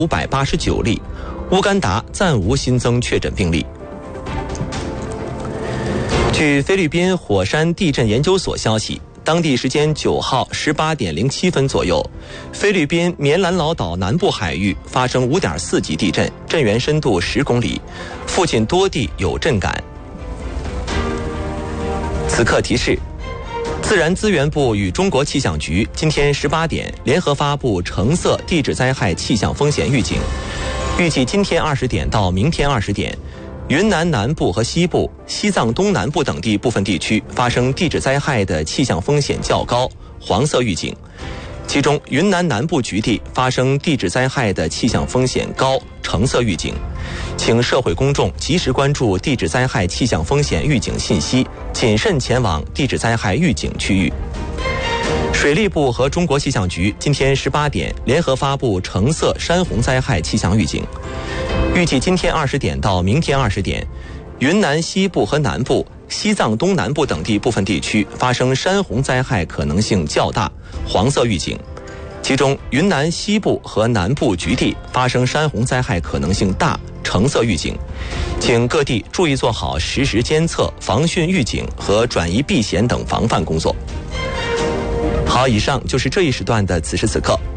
589例，乌干达暂无新增确诊病例。据菲律宾火山地震研究所消息，当地时间9号18点07分左右，菲律宾棉兰老岛南部海域发生5.4级地震，震源深度10公里，附近多地有震感。此刻提示：自然资源部与中国气象局今天18点联合发布橙色地质灾害气象风险预警，预计今天20点到明天20点，云南南部和西部、西藏东南部等地部分地区发生地质灾害的气象风险较高，黄色预警。其中，云南南部局地发生地质灾害的气象风险高，橙色预警。请社会公众及时关注地质灾害气象风险预警信息，谨慎前往地质灾害预警区域。水利部和中国气象局今天18点联合发布橙色山洪灾害气象预警，预计今天20点到明天20点，云南西部和南部、西藏东南部等地部分地区发生山洪灾害可能性较大，黄色预警。其中，云南西部和南部局地发生山洪灾害可能性大，橙色预警。请各地注意做好实时监测、防汛预警和转移避险等防范工作。好，以上就是这一时段的此时此刻。